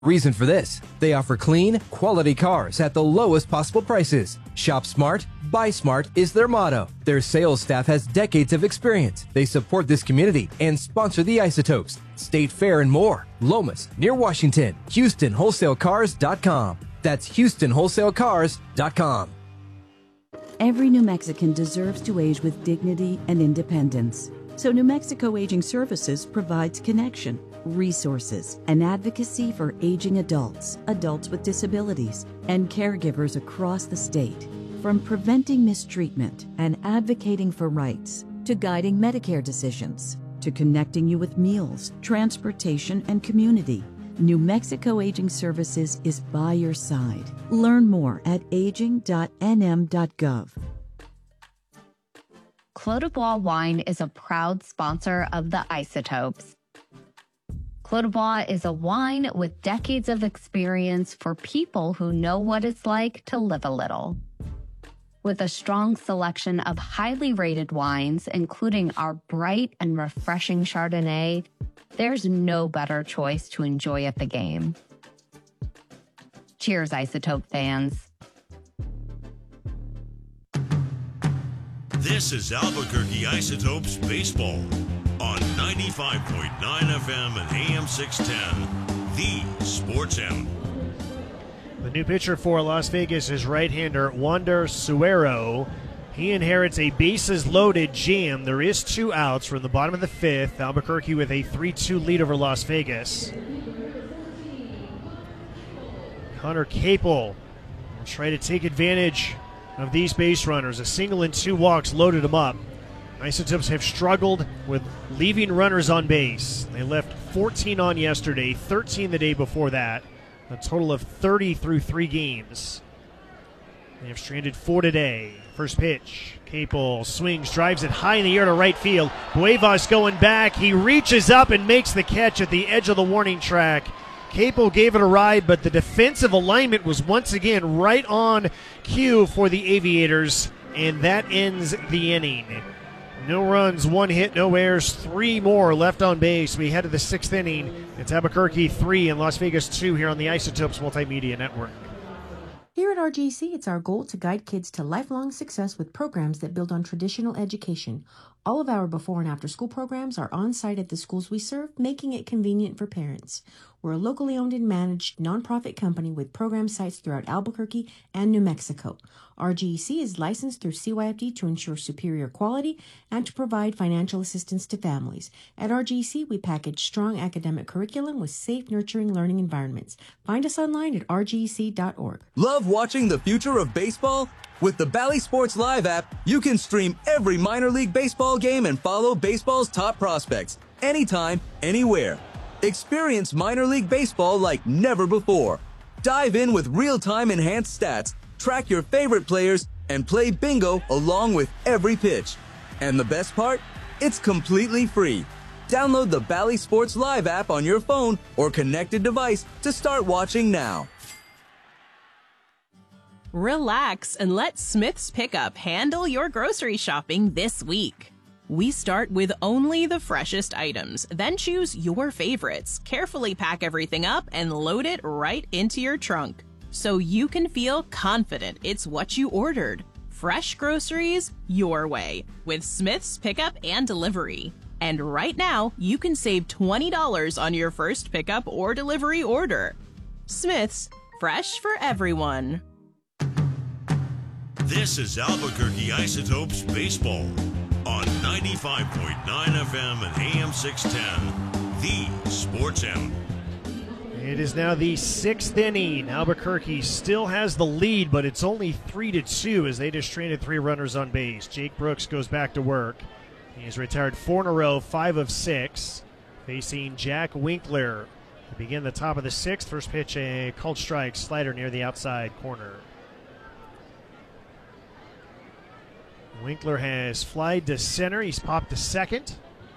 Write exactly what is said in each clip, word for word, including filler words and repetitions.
Reason for this, they offer clean, quality cars at the lowest possible prices. Shop smart, buy smart is their motto. Their sales staff has decades of experience. They support this community and sponsor the Isotopes, State Fair, and more. Lomas, near Washington, Houston Wholesale Cars dot com. That's Houston Wholesale Cars dot com. Every New Mexican deserves to age with dignity and independence. So New Mexico Aging Services provides connection, resources, and advocacy for aging adults, adults with disabilities, and caregivers across the state. From preventing mistreatment and advocating for rights, to guiding Medicare decisions, to connecting you with meals, transportation, and community, New Mexico Aging Services is by your side. Learn more at aging dot n m dot gov. Clos du Bois Wine is a proud sponsor of the Isotopes. Clos du Bois is a wine with decades of experience for people who know what it's like to live a little. With a strong selection of highly rated wines, including our bright and refreshing Chardonnay, there's no better choice to enjoy at the game. Cheers, Isotope fans. This is Albuquerque Isotopes Baseball on ninety-five point nine F M and A M six ten, the Sports Animal. The new pitcher for Las Vegas is right-hander Wander Suero. He inherits a bases-loaded jam. There is two outs from the bottom of the fifth. Albuquerque with a three two lead over Las Vegas. Connor Capel will try to take advantage of these base runners. A single and two walks loaded him up. Isotopes have struggled with leaving runners on base. They left fourteen on yesterday, thirteen the day before that. A total of thirty through three games. They have stranded four today. First pitch. Capel swings, drives it high in the air to right field. Buevas going back. He reaches up and makes the catch at the edge of the warning track. Capel gave it a ride, but the defensive alignment was once again right on cue for the Aviators, and that ends the inning. No runs, one hit, no errors, three more left on base. We head to the sixth inning. It's Albuquerque three and Las Vegas two here on the Isotopes Multimedia Network. Here at R G C, it's our goal to guide kids to lifelong success with programs that build on traditional education. All of our before and after school programs are on site at the schools we serve, making it convenient for parents. We're a locally owned and managed nonprofit company with program sites throughout Albuquerque and New Mexico. R G C is licensed through C Y F D to ensure superior quality and to provide financial assistance to families. At R G C, we package strong academic curriculum with safe, nurturing learning environments. Find us online at r g c dot org. Love watching the future of baseball? With the Bally Sports Live app, you can stream every minor league baseball game and follow baseball's top prospects anytime, anywhere. Experience minor league baseball like never before. Dive in with real-time enhanced stats, track your favorite players, and play bingo along with every pitch. And the best part? It's completely free. Download the Bally Sports Live app on your phone or connected device to start watching now. Relax and let Smith's Pickup handle your grocery shopping this week. We start with only the freshest items, then choose your favorites, carefully pack everything up, and load it right into your trunk, so you can feel confident it's what you ordered. Fresh groceries your way with Smith's Pickup and Delivery. And right now, you can save twenty dollars on your first pickup or delivery order. Smith's, fresh for everyone. This is Albuquerque Isotopes Baseball on ninety-five point nine F M and A M six ten, the Sports Animal. It is now the sixth inning. Albuquerque still has the lead, but it's only three to two as they just stranded three runners on base. Jake Brooks goes back to work. He's retired four in a row, five of six, facing Jack Winkler to begin the top of the sixth. First pitch, a called strike, slider near the outside corner. Winkler has flied to center. He's popped to second.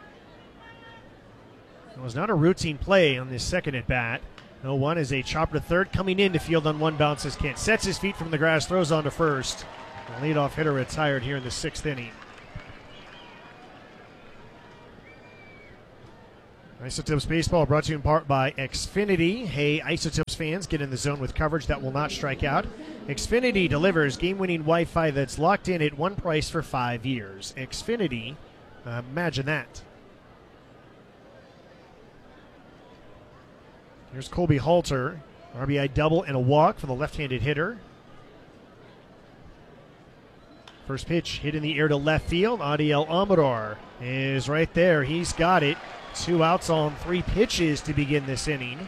It was not a routine play on this second at bat. oh one is a chopper to third, coming in to field on one, bounces Kent. Sets his feet from the grass, throws on to first. The leadoff hitter retired here in the sixth inning. Isotopes Baseball brought to you in part by Xfinity. Hey, Isotopes fans, get in the zone with coverage that will not strike out. Xfinity delivers game-winning Wi-Fi that's locked in at one price for five years. Xfinity, uh, imagine that. Here's Colby Halter, R B I double and a walk for the left-handed hitter. First pitch hit in the air to left field. Adiel Amador is right there. He's got it. Two outs on three pitches to begin this inning.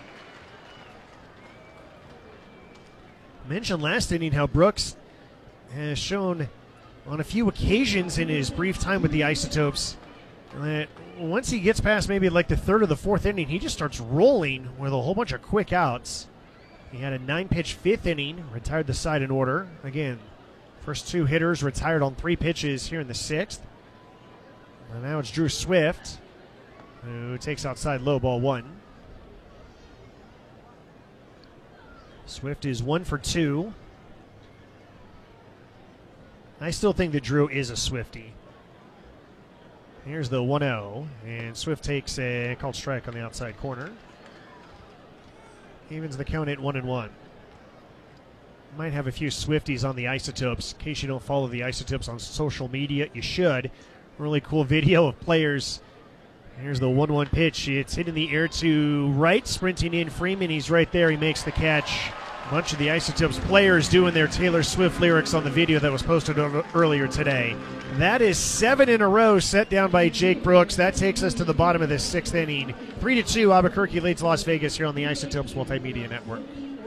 Mentioned last inning how Brooks has shown on a few occasions in his brief time with the Isotopes that once he gets past maybe like the third or the fourth inning, he just starts rolling with a whole bunch of quick outs. He had a nine-pitch fifth inning, retired the side in order. Again, first two hitters retired on three pitches here in the sixth. And now it's Drew Swift, who takes outside low, ball one. Swift is one for two. I still think that Drew is a Swiftie. Here's the one oh, and Swift takes a called strike on the outside corner. Evens the count at one and one. Might have a few Swifties on the Isotopes. In case you don't follow the Isotopes on social media, you should. Really cool video of players. Here's the one one pitch. It's hit in the air to right, sprinting in Freeman. He's right there. He makes the catch. A bunch of the Isotopes players doing their Taylor Swift lyrics on the video that was posted earlier today. That is seven in a row set down by Jake Brooks. That takes us to the bottom of this sixth inning. Three to two, Albuquerque leads Las Vegas here on the Isotopes Multimedia Network.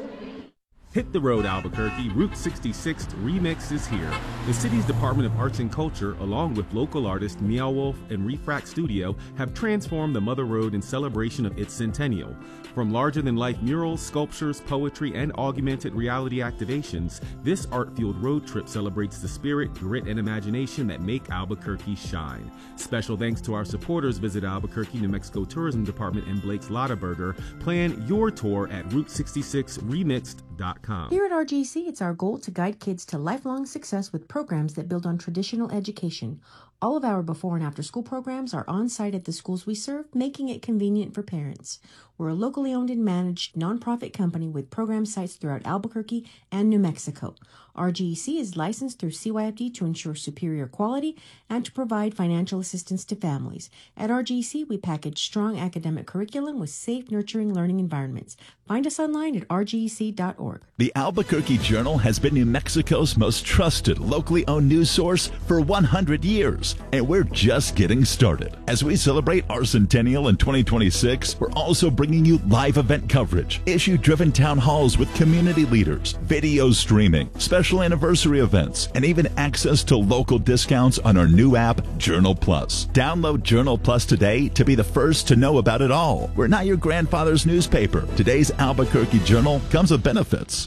Hit the road, Albuquerque. Route sixty-six Remix is here. The city's Department of Arts and Culture, along with local artists Meow Wolf and Refract Studio, have transformed the Mother Road in celebration of its centennial. From larger-than-life murals, sculptures, poetry, and augmented reality activations, this art-fueled road trip celebrates the spirit, grit, and imagination that make Albuquerque shine. Special thanks to our supporters. Visit Albuquerque, New Mexico Tourism Department and Blake's Lotta Burger. Plan your tour at route sixty-six remixed dot com. Here at R G C, it's our goal to guide kids to lifelong success with programs that build on traditional education. All of our before and after school programs are on site at the schools we serve, making it convenient for parents. We're a locally owned and managed nonprofit company with program sites throughout Albuquerque and New Mexico. R G C is licensed through C Y F D to ensure superior quality and to provide financial assistance to families. At R G C, we package strong academic curriculum with safe, nurturing learning environments. Find us online at r g c dot org. The Albuquerque Journal has been New Mexico's most trusted, locally owned news source for one hundred years, and we're just getting started. As we celebrate our centennial in twenty twenty-six, we're also bringing you live event coverage, issue-driven town halls with community leaders, video streaming, special anniversary events, and even access to local discounts on our new app, Journal Plus. Download Journal Plus today to be the first to know about it all. We're not your grandfather's newspaper. Today's Albuquerque Journal comes with benefits.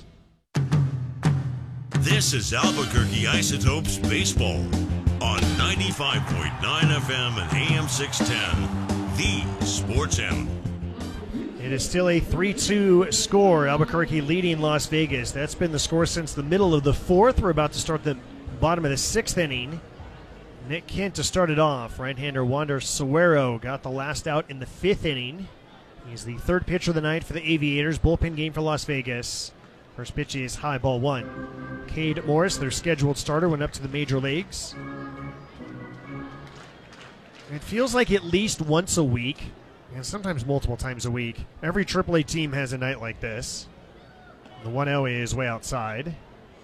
This is Albuquerque Isotopes Baseball on ninety-five point nine F M and A M six ten, the Sports Animal. It is still a three two score. Albuquerque leading Las Vegas. That's been the score since the middle of the fourth. We're about to start the bottom of the sixth inning. Nick Kent to start it off. Right-hander Wander Suero got the last out in the fifth inning. He's the third pitcher of the night for the Aviators. Bullpen game for Las Vegas. First pitch is high, ball one. Cade Morris, their scheduled starter, went up to the major leagues. It feels like at least once a week, and sometimes multiple times a week, every triple A team has a night like this. The one oh is way outside.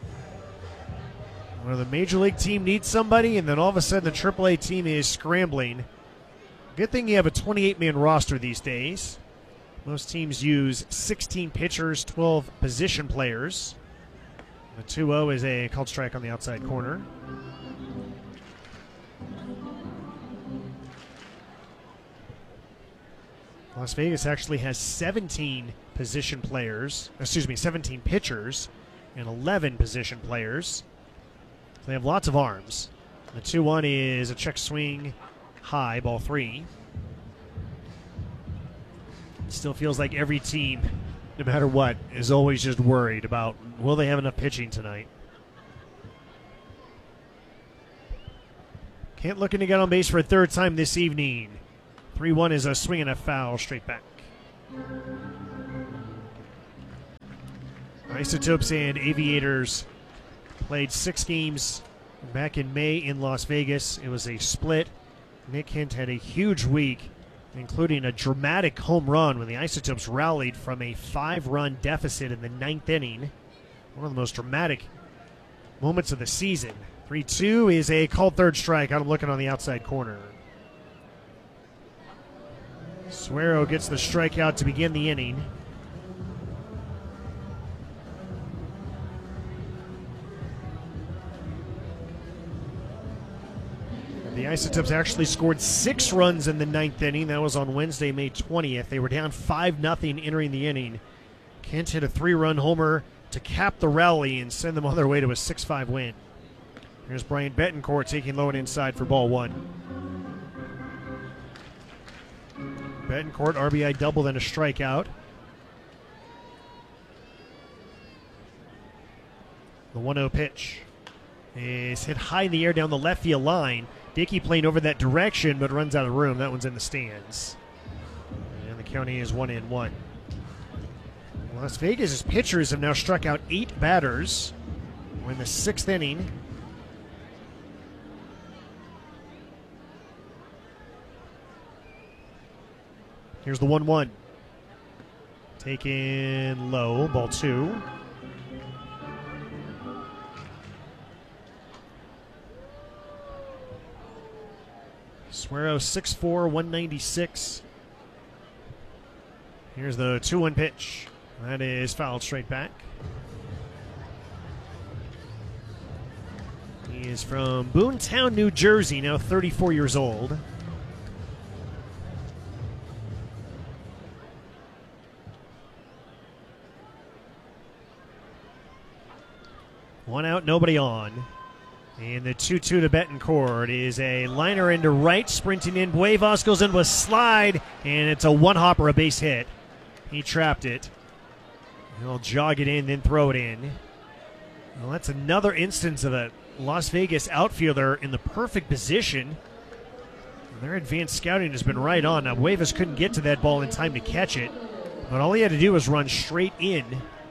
Where the major league team needs somebody, and then all of a sudden the triple A team is scrambling. Good thing you have a twenty-eight man roster these days. Most teams use sixteen pitchers, twelve position players. The two oh is a called strike on the outside corner. Las Vegas actually has seventeen position players, excuse me, seventeen pitchers and eleven position players. So they have lots of arms. The two one is a check swing, high, ball three. Still feels like every team, no matter what, is always just worried about, will they have enough pitching tonight? Kent looking to get on base for a third time this evening. three one is a swing and a foul straight back. Isotopes and Aviators played six games back in May in Las Vegas. It was a split. Nick Hint had a huge week, including a dramatic home run when the Isotopes rallied from a five-run deficit in the ninth inning. One of the most dramatic moments of the season. three two is a called third strike. I'm looking on the outside corner. Suero gets the strikeout to begin the inning. The Isotopes actually scored six runs in the ninth inning. That was on Wednesday, May twentieth. They were down five nothing entering the inning. Kent hit a three-run homer to cap the rally and send them on their way to a six five win. Here's Bryant Betancourt taking low and inside for ball one. Betancourt, R B I double, then a strikeout. The one oh pitch is hit high in the air down the left field line. Dickey playing over that direction, but runs out of room. That one's in the stands. And the county is one and one. Las Vegas' pitchers have now struck out eight batters. We're in the sixth inning. Here's the one one. Taken low, ball two. Suero six four, one ninety-six. Here's the two one pitch. That is fouled straight back. He is from Boontown, New Jersey, now thirty-four years old. One out, nobody on. And the two two to Betancourt is a liner into right, sprinting in. Buevas goes into a slide, and it's a one-hopper, a base hit. He trapped it. He'll jog it in, then throw it in. Well, that's another instance of a Las Vegas outfielder in the perfect position. Their advanced scouting has been right on. Now, Buevas couldn't get to that ball in time to catch it, but all he had to do was run straight in.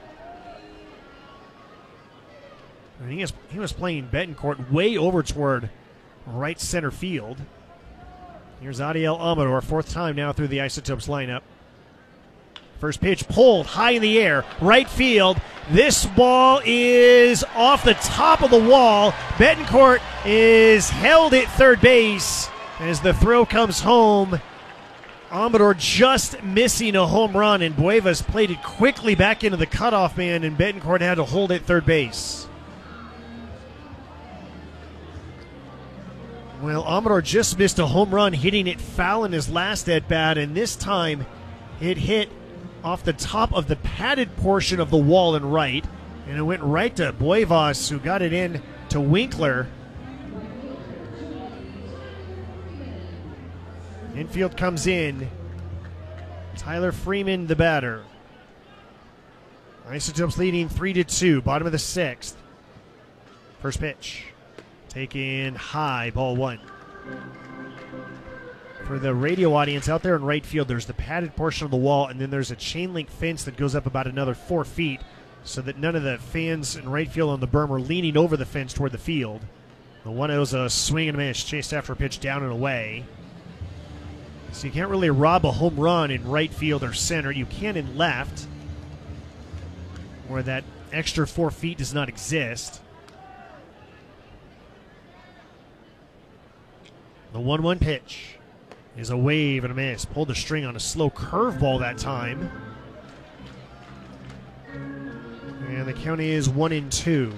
And he, is, he was playing Betancourt way over toward right center field. Here's Adiel Amador, fourth time now through the Isotopes lineup. First pitch pulled high in the air, right field. This ball is off the top of the wall. Betancourt is held at third base as the throw comes home. Amador just missing a home run, and Buevas played it quickly back into the cutoff man, and Betancourt had to hold at third base. Well, Amador just missed a home run, hitting it foul in his last at-bat, and this time it hit off the top of the padded portion of the wall in right, and it went right to Buevas, who got it in to Winkler. Infield comes in. Tyler Freeman, the batter. Isotopes leading three to two, bottom of the sixth. First pitch. Taken high, ball one. For the radio audience out there in right field, there's the padded portion of the wall, and then there's a chain link fence that goes up about another four feet so that none of the fans in right field on the berm are leaning over the fence toward the field. The one was a swing and a miss, chased after a pitch down and away. So you can't really rob a home run in right field or center. You can in left, where that extra four feet does not exist. The one one pitch is a wave and a miss. Pulled the string on a slow curveball that time. And the count is one and two.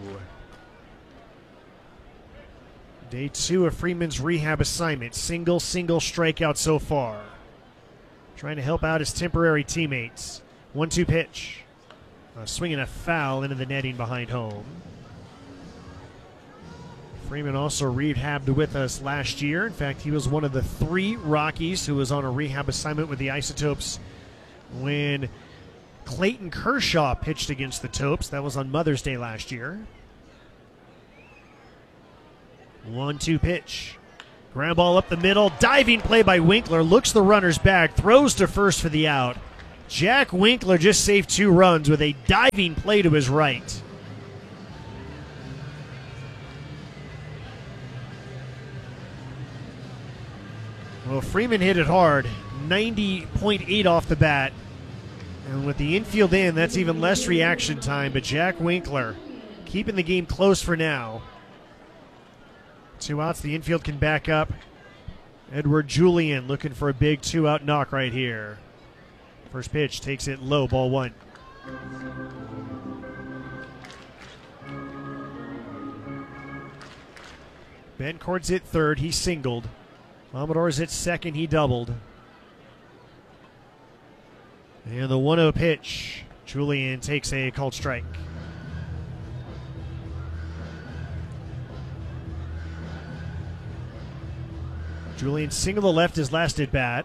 Day two of Freeman's rehab assignment. Single, single strikeout so far. Trying to help out his temporary teammates. one two pitch. A swing and a foul into the netting behind home. Freeman also rehabbed with us last year. In fact, he was one of the three Rockies who was on a rehab assignment with the Isotopes when Clayton Kershaw pitched against the Topes. That was on Mother's Day last year. one two pitch Ground ball up the middle. Diving play by Winkler. Looks the runners back. Throws to first for the out. Jack Winkler just saved two runs with a diving play to his right. Well, Freeman hit it hard. ninety point eight off the bat. And with the infield in, that's even less reaction time. But Jack Winkler keeping the game close for now. Two outs, the infield can back up. Edward Julian looking for a big two-out knock right here. First pitch takes it low, ball one. Bencord's at third, he singled. Amador's at second, he doubled. And the one oh pitch. Julian takes a called strike. Julian single to left his last at bat.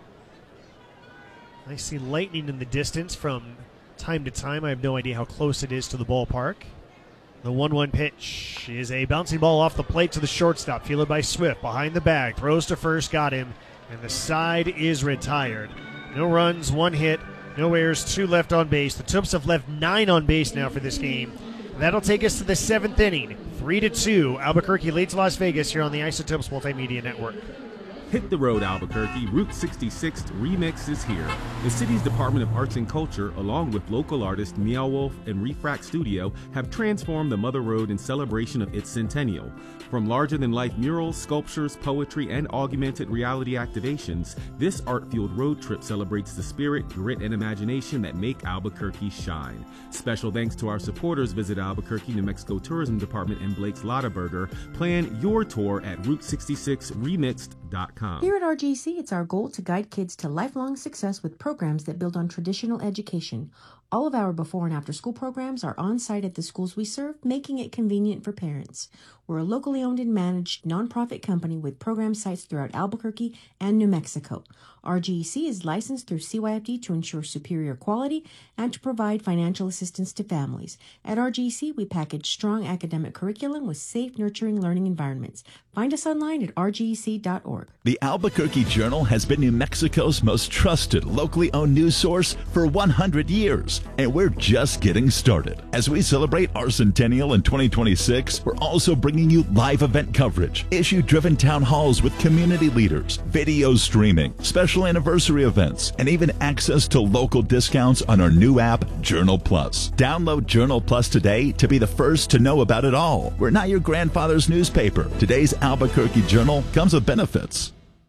I see lightning in the distance from time to time. I have no idea how close it is to the ballpark. The one one pitch is a bouncing ball off the plate to the shortstop, fielded by Swift. Behind the bag, throws to first, got him, and the side is retired. No runs, one hit, no errors, two left on base. The Tubs have left nine on base now for this game. That'll take us to the seventh inning. Three to two. Albuquerque leads Las Vegas here on the Isotopes Multimedia Network. Hit the road, Albuquerque. Route sixty-sixth Remix is here. The city's Department of Arts and Culture, along with local artist Meow Wolf and Refract Studio, have transformed the Mother Road in celebration of its centennial. From larger-than-life murals, sculptures, poetry, and augmented reality activations, this art-fueled road trip celebrates the spirit, grit, and imagination that make Albuquerque shine. Special thanks to our supporters. Visit Albuquerque, New Mexico Tourism Department and Blake's Lottaburger. Plan your tour at route sixty-six remixed dot com. Here at R G C, it's our goal to guide kids to lifelong success with programs that build on traditional education. All of our before and after school programs are on site at the schools we serve, making it convenient for parents. We're a locally owned and managed nonprofit company with program sites throughout Albuquerque and New Mexico. R G C is licensed through C Y F D to ensure superior quality and to provide financial assistance to families. At R G C, we package strong academic curriculum with safe, nurturing learning environments. Find us online at r g c dot org. The Albuquerque Journal has been New Mexico's most trusted, locally owned news source for one hundred years, and we're just getting started. As we celebrate our centennial in twenty twenty-six, we're also bringing you live event coverage, issue-driven town halls with community leaders, video streaming, special anniversary events, and even access to local discounts on our new app, Journal Plus. Download Journal Plus today to be the first to know about it all. We're not your grandfather's newspaper. Today's Albuquerque Journal comes with benefits.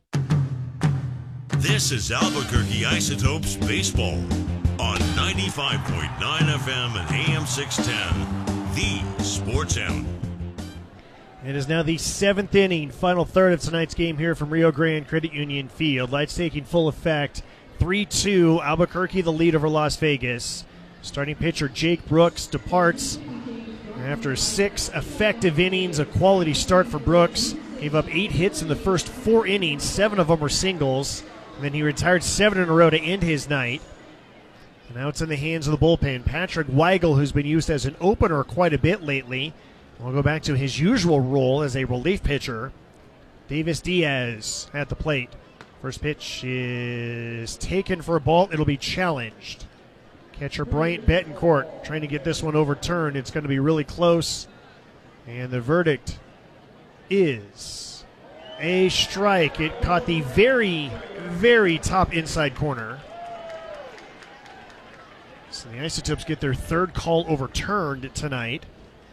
This is Albuquerque Isotopes Baseball on ninety-five point nine F M and A M six ten, the Sports Hound. It is now the seventh inning, final third of tonight's game here from Rio Grande Credit Union Field. Lights taking full effect. three two, Albuquerque the lead over Las Vegas. Starting pitcher Jake Brooks departs after six effective innings, a quality start for Brooks. Gave up eight hits in the first four innings, seven of them were singles. And then he retired seven in a row to end his night. And now it's in the hands of the bullpen. Patrick Weigel, who's been used as an opener quite a bit lately, will go back to his usual role as a relief pitcher. Davis Diaz at the plate. First pitch is taken for a ball. It'll be challenged. Catcher Bryant Betancourt trying to get this one overturned. It's going to be really close. And the verdict is a strike. It caught the very, very top inside corner. So the Isotopes get their third call overturned tonight.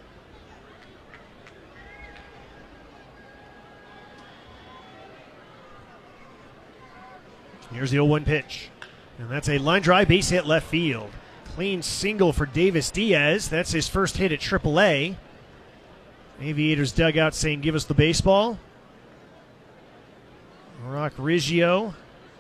Here's the oh one pitch. And that's a line drive, base hit left field. Clean single for Davis Diaz. That's his first hit at triple A. Aviators dugout saying, give us the baseball. Rock Riggio.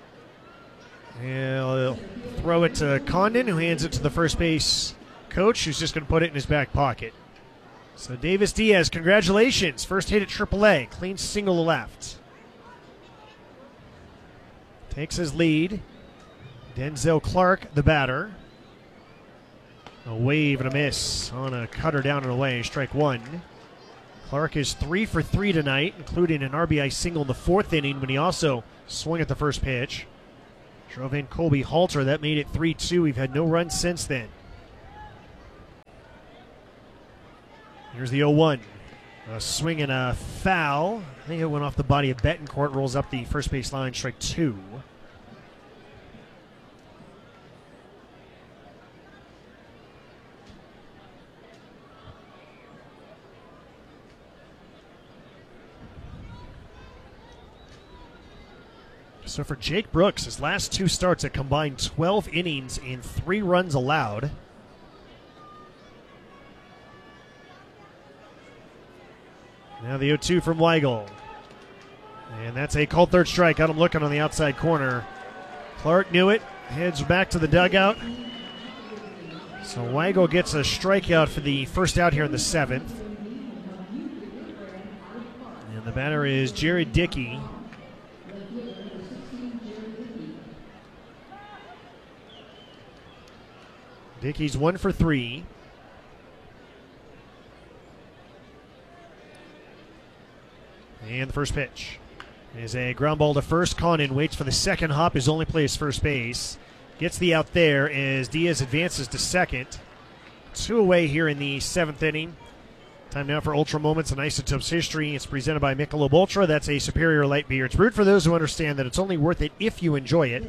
And he'll throw it to Condon, who hands it to the first base coach, who's just going to put it in his back pocket. So Davis Diaz, congratulations. First hit at triple A. Clean single to left. Takes his lead. Denzel Clark, the batter. A wave and a miss on a cutter down and away. Strike one. Clark is three for three tonight, including an R B I single in the fourth inning when he also swung at the first pitch. Drove in Colby Halter. That made it three two. We've had no runs since then. Here's the oh one. A swing and a foul. I think it went off the body of Betancourt. Rolls up the first base line, strike two. So for Jake Brooks, his last two starts at combined twelve innings and three runs allowed. Now the oh two from Weigel. And that's a called third strike. Got him looking on the outside corner. Clark knew it. Heads back to the dugout. So Weigel gets a strikeout for the first out here in the seventh. And the batter is Jared Dickey. Dickey's one for three. And the first pitch is a ground ball to first. Connon waits for the second hop. His only play is first base. Gets the out there as Diaz advances to second. Two away here in the seventh inning. Time now for Ultra Moments in Isotopes history. It's presented by Michelob Ultra. That's a superior light beer. It's brewed for those who understand that it's only worth it if you enjoy it.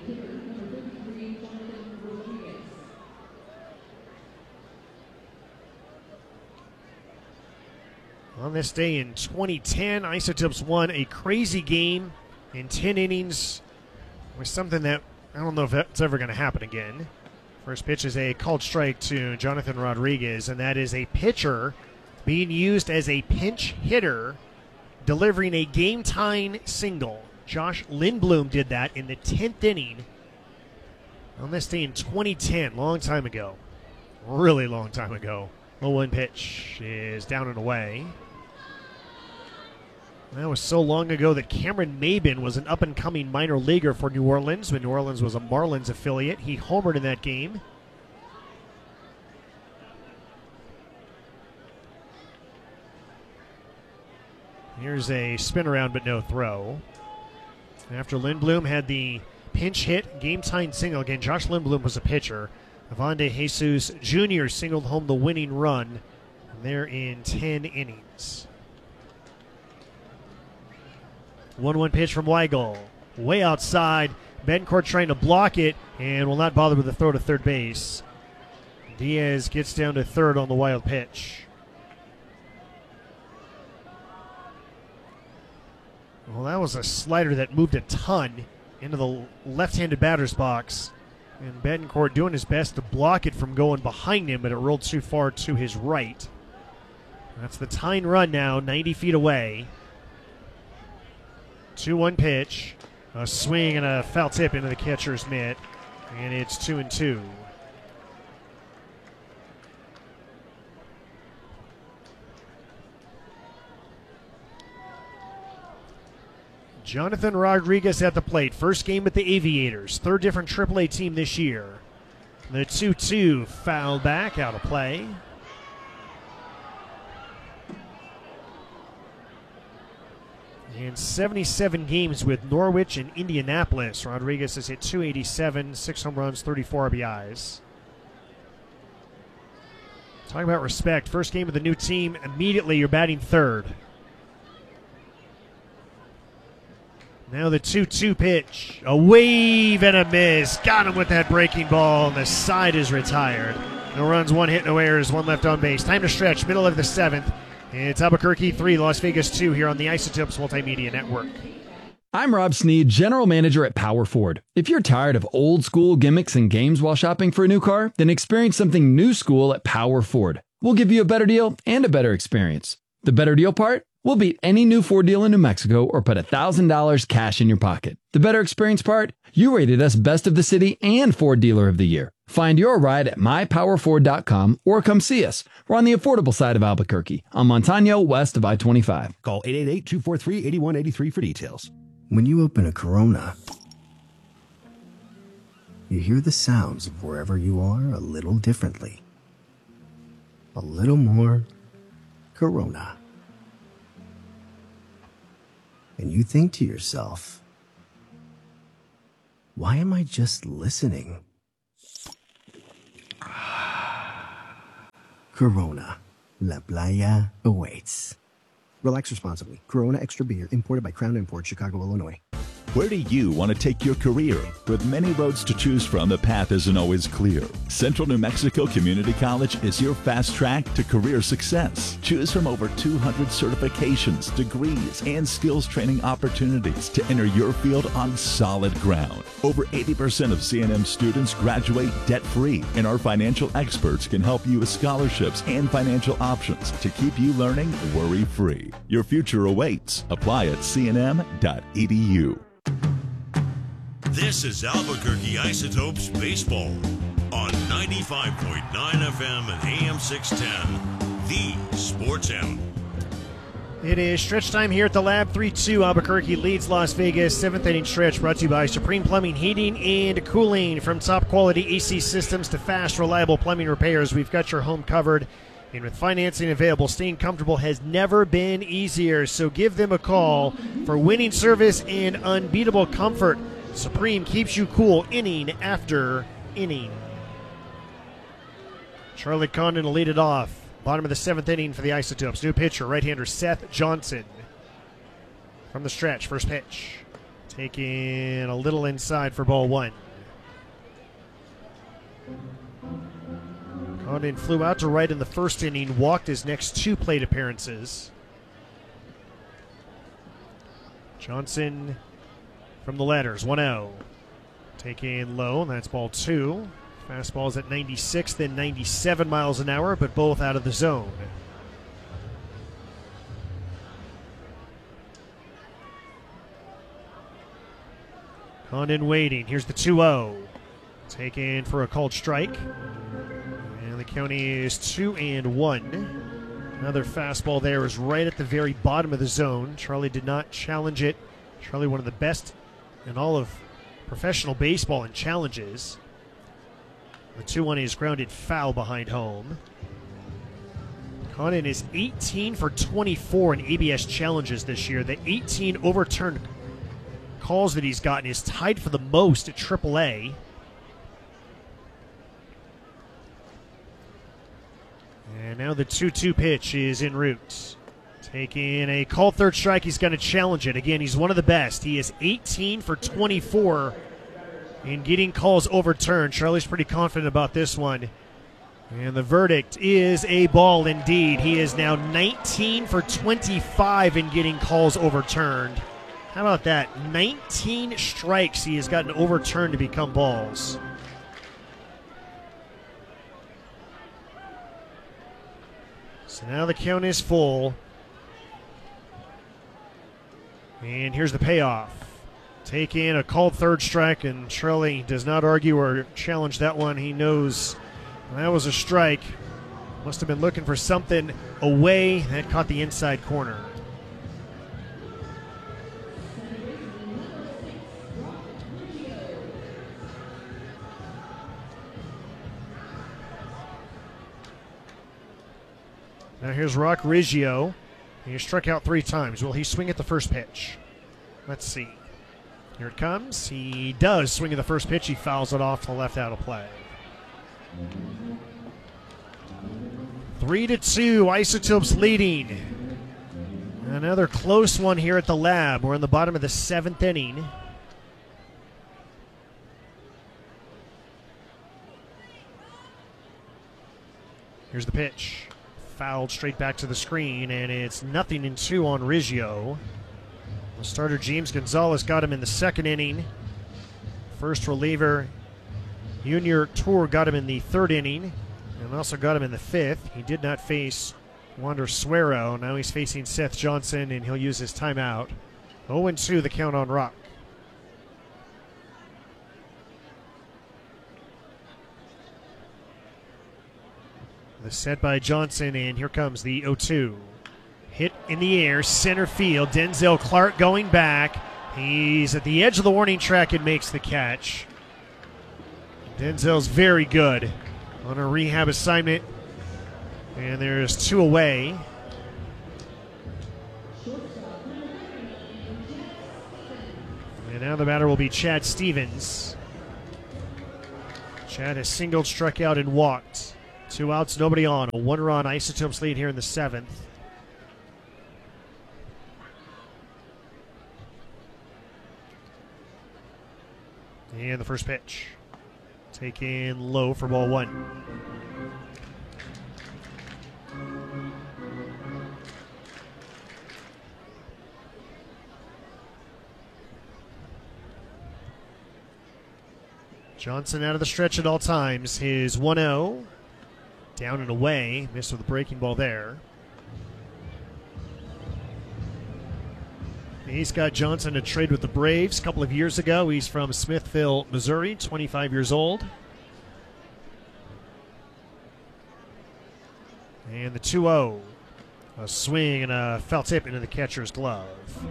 On this day in twenty ten, Isotopes won a crazy game in ten innings with something that I don't know if that's ever going to happen again. First pitch is a called strike to Jonathan Rodriguez, and that is a pitcher being used as a pinch hitter, delivering a game-tying single. Josh Lindblom did that in the tenth inning on this day in twenty ten, long time ago. Really long time ago. oh one pitch is down and away. That was so long ago that Cameron Maben was an up-and-coming minor leaguer for New Orleans when New Orleans was a Marlins affiliate. He homered in that game. Here's a spin around but no throw. After Lindblom had the pinch hit, game-tying single. Again, Josh Lindblom was a pitcher. Avande Jesus Junior singled home the winning run. And they're in ten innings. one one pitch from Weigel. Way outside. Betancourt trying to block it and will not bother with the throw to third base. Diaz gets down to third on the wild pitch. Well, that was a slider that moved a ton into the left-handed batter's box. And Betancourt doing his best to block it from going behind him, but it rolled too far to his right. That's the tying run now, ninety feet away. two one pitch. A swing and a foul tip into the catcher's mitt. And it's two and two. Jonathan Rodriguez at the plate. First game with the Aviators. Third different triple A team this year. The two two fouled back, out of play. In seventy-seven games with Norwich and Indianapolis, Rodriguez has hit two eighty-seven, six home runs, thirty-four R B Is. Talking about respect. First game of the new team, immediately you're batting third. Now the two two pitch. A wave and a miss. Got him with that breaking ball, and the side is retired. No runs, one hit, no errors, one left on base. Time to stretch, middle of the seventh. It's Albuquerque three, Las Vegas two here on the Isotopes Multimedia Network. I'm Rob Sneed, General Manager at Power Ford. If you're tired of old school gimmicks and games while shopping for a new car, then experience something new school at Power Ford. We'll give you a better deal and a better experience. The better deal part? We'll beat any new Ford deal in New Mexico or put one thousand dollars cash in your pocket. The better experience part? You rated us Best of the City and Ford Dealer of the Year. Find your ride at my power ford dot com or come see us. We're on the affordable side of Albuquerque, on Montano, west of I twenty-five. Call eight eight eight, two four three, eight one eight three for details. When you open a Corona, you hear the sounds of wherever you are a little differently. A little more Corona. and you think to yourself, why am I just listening? Corona. La Playa awaits. Relax responsibly. Corona Extra Beer, imported by Crown Imports, Chicago, Illinois. Where do you want to take your career? With many roads to choose from, the path isn't always clear. Central New Mexico Community College is your fast track to career success. Choose from over two hundred certifications, degrees, and skills training opportunities to enter your field on solid ground. Over eighty percent of C N M students graduate debt-free, and our financial experts can help you with scholarships and financial options to keep you learning worry-free. Your future awaits. Apply at c n m dot e d u. This is Albuquerque Isotopes Baseball on ninety-five point nine F M and A M six ten, the Sports Animal. It is stretch time here at the Lab. three two Albuquerque leads Las Vegas. Seventh inning stretch brought to you by Supreme Plumbing, Heating, and Cooling. From top quality A C systems to fast, reliable plumbing repairs, we've got your home covered. And with financing available, staying comfortable has never been easier. So give them a call for winning service and unbeatable comfort. Supreme keeps you cool inning after inning. Charlie Condon will lead it off. Bottom of the seventh inning for the Isotopes. New pitcher, right-hander Seth Johnson. From the stretch, first pitch. Taking a little inside for ball one. Condon flew out to right in the first inning, walked his next two plate appearances. Johnson from the ladders, one oh. Taking low, and that's ball two. Fastball's at ninety-six, then ninety-seven miles an hour, but both out of the zone. Condon waiting. Here's the two oh. Taken for a called strike. And the count is two and one. Another fastball there is right at the very bottom of the zone. Charlie did not challenge it. Charlie, one of the best in all of professional baseball in challenges. The two one is grounded foul behind home. Condon is eighteen for twenty-four in A B S challenges this year. The eighteen overturned calls that he's gotten is tied for the most at triple A. And now the two two pitch is en route. Taking a called third strike, he's going to challenge it. Again, he's one of the best. He is eighteen for twenty-four in getting calls overturned. Charlie's pretty confident about this one. And the verdict is a ball indeed. He is now nineteen for twenty-five in getting calls overturned. How about that? nineteen strikes he has gotten overturned to become balls. So now the count is full. And here's the payoff. Taking a called third strike, and Charlie does not argue or challenge that one. He knows that was a strike. Must have been looking for something away. That caught the inside corner. Now here's Rock Riggio. He struck out three times. Will he swing at the first pitch? Let's see. Here it comes. He does swing at the first pitch. He fouls it off to left out of play. Three to two, Isotopes leading. Another close one here at the Lab. We're in the bottom of the seventh inning. Here's the pitch. Fouled straight back to the screen, and it's nothing in two on Riggio. The starter James Gonzalez got him in the second inning. First reliever Junior Tour got him in the third inning, and also got him in the fifth. He did not face Wander Suero. Now he's facing Seth Johnson, and he'll use his timeout. oh and two the count on Rock. The set by Johnson, and here comes the oh two. Hit in the air, center field. Denzel Clark going back. He's at the edge of the warning track and makes the catch. Denzel's very good on a rehab assignment. And there's two away. And now the batter will be Chad Stevens. Chad has singled, struck out, and walked. Two outs, nobody on. A one-run Isotopes lead here in the seventh. And the first pitch. Taken low for ball one. Johnson out of the stretch at all times. His one oh. Down and away. Missed with a breaking ball there. He's got Johnson to trade with the Braves a couple of years ago. He's from Smithville, Missouri, twenty-five years old. And the two oh. A swing and a foul tip into the catcher's glove.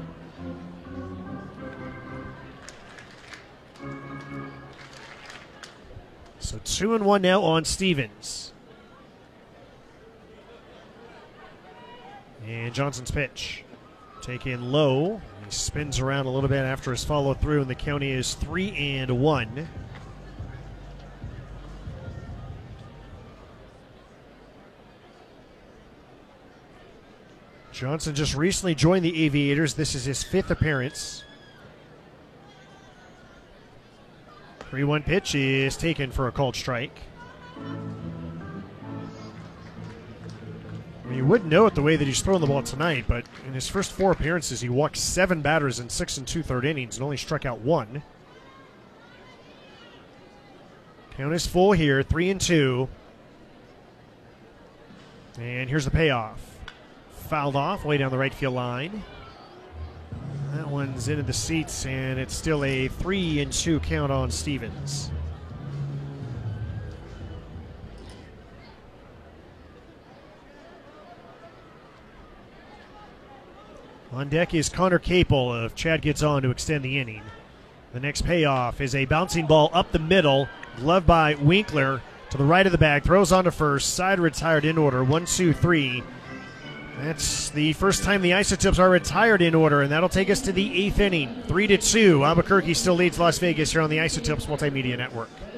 So two and one now on Stevens. And Johnson's pitch. Taken low. He spins around a little bit after his follow through, and the count is three and one. Johnson just recently joined the Aviators. This is his fifth appearance. three one pitch is taken for a called strike. I mean, you wouldn't know it the way that he's throwing the ball tonight, but in his first four appearances, he walked seven batters in six and two-third innings and only struck out one. Count is full here, three and two. And here's the payoff. Fouled off way down the right field line. That one's into the seats, and it's still a three and two count on Stevens. On deck is Connor Capel if Chad gets on to extend the inning. The next payoff is a bouncing ball up the middle, gloved by Winkler to the right of the bag, throws on to first, side retired in order, one, two, three. That's the first time the Isotopes are retired in order, and that'll take us to the eighth inning. Three to two. Albuquerque still leads Las Vegas here on the Isotopes Multimedia Network.